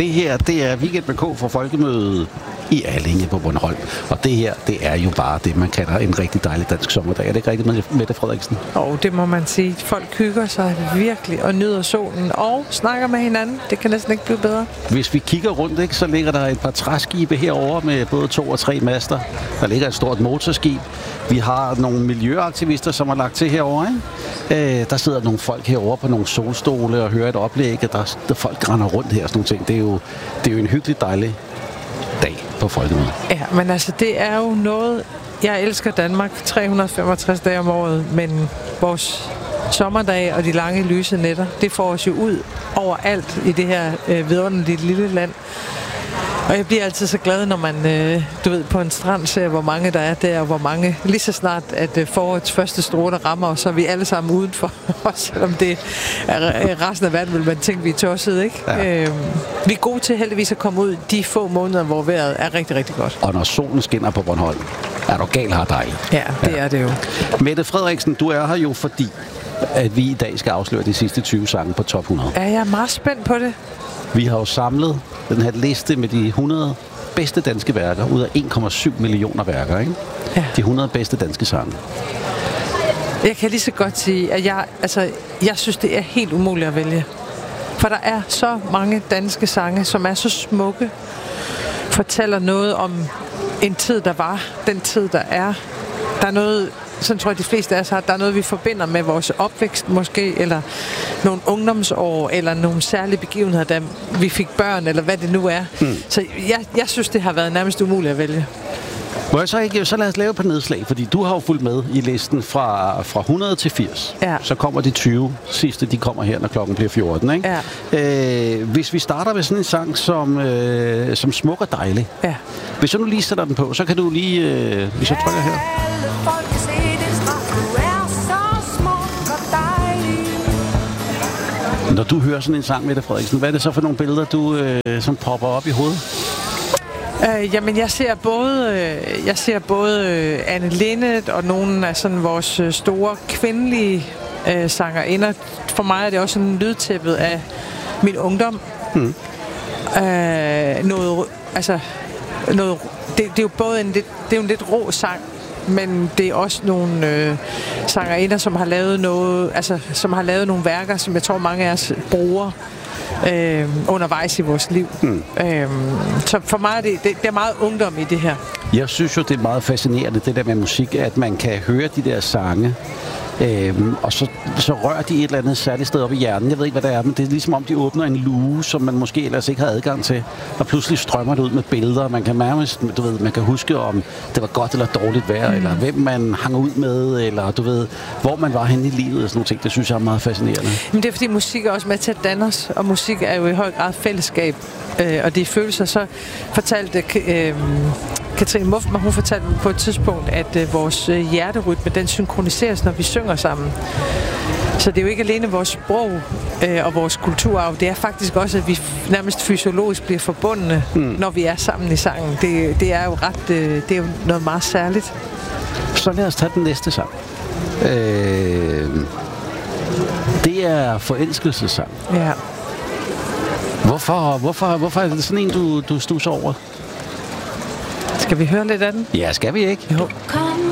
her, det er Weekend med K for Folkemødet i Allinge på Bornholm. Og det her, det er jo bare det, man kalder en rigtig dejlig dansk sommerdag. Er det ikke rigtigt, Mette Frederiksen? Det må man sige. Folk hygger sig virkelig og nyder solen og snakker med hinanden. Det kan næsten ikke blive bedre. Hvis vi kigger rundt, ikke, så ligger der et par træskibe herovre med både 2 og 3 master. Der ligger et stort motorskib. Vi har nogle miljøaktivister, som har lagt til herovre. Ikke? Der sidder nogle folk herovre på nogle solstole og hører et oplæg, at der folk render rundt her og sådan nogle ting. Det er jo en hyggelig, dejlig dag på Folkemødet. Ja, men altså, det er jo noget... Jeg elsker Danmark 365 dage om året, men vores sommerdage og de lange lyse nætter, det får os jo ud overalt i det her vidunderlige lille land. Og jeg bliver altid så glad, når man, på en strand ser, hvor mange der er der, og hvor mange, lige så snart, at forårets første stråler rammer, og så er vi alle sammen udenfor, selvom det er resten af verden, vil man tænke, vi er tossede, ikke? Ja. Vi er gode til heldigvis at komme ud de få måneder, hvor vejret er rigtig, rigtig godt. Og når solen skinner på Bornholm, er du gal her dejligt. Ja, det er det jo. Mette Frederiksen, du er her jo fordi, at vi i dag skal afsløre de sidste 20 sange på top 100. Ja, jeg er meget spændt på det. Vi har jo samlet den her liste med de 100 bedste danske værker ud af 1,7 millioner værker, ikke? Ja. De 100 bedste danske sange. Jeg kan lige så godt sige, at jeg synes, det er helt umuligt at vælge. For der er så mange danske sange, som er så smukke, fortæller noget om en tid, der var, den tid, der er. Der er noget, sådan tror jeg, de fleste af os har, der er noget, vi forbinder med vores opvækst måske, eller nogle ungdomsår, eller nogle særlige begivenheder, da vi fik børn, eller hvad det nu er. Så jeg synes, det har været nærmest umuligt at vælge. Må jeg så lad os lave på nedslag, fordi du har jo fulgt med i listen fra 100 til 80. Ja. Så kommer de 20 sidste, de kommer her, når klokken bliver 14, ikke? Ja. Hvis vi starter med sådan en sang som Smuk og Dejlig. Ja. Hvis jeg nu lige sætter den på, så kan du lige, hvis jeg trykker her. Når du hører sådan en sang, Mette Frederiksen, hvad er det så for nogle billeder, du som popper op i hovedet? Jamen, jeg ser både Anne Linnet og nogle af sådan vores store kvindelige sangerinder. For mig er det også sådan lydtæppet af min ungdom. Det er jo både det er jo en lidt rå sang, men det er også nogle sangerinder, som har lavet som har lavet nogle værker, som jeg tror mange af os bruger undervejs i vores liv. Så for mig er det er meget ungdom i det her. Jeg synes jo, det er meget fascinerende, det der med musik, at man kan høre de der sange, og så rører de et eller andet særligt sted op i hjernen. Jeg ved ikke, hvad det er, men det er ligesom om, de åbner en luge, som man måske ellers ikke har adgang til. Og pludselig strømmer det ud med billeder. Man kan nærmest, man kan huske, om det var godt eller dårligt vejr, eller hvem man hang ud med, eller hvor man var henne i livet, og sådan nogle ting. Det synes jeg er meget fascinerende. Men det er, fordi musik er også med til at danne os, og musik er jo i høj grad fællesskab, og det er følelser. Så fortalte Katrine Muffman, hun fortalte på et tidspunkt, at vores hjerterytme, den synkroniseres, når vi synger sammen. Så det er jo ikke alene vores sprog og vores kulturarv, det er faktisk også, at vi nærmest fysiologisk bliver forbundne, når vi er sammen i sangen. Det er jo det er jo noget meget særligt. Så lad os tage den næste sang. Det er forelskelsessang. Ja. Hvorfor er det sådan en, du stusser over? Skal vi høre lidt af den? Ja, skal vi ikke? Jo. Kom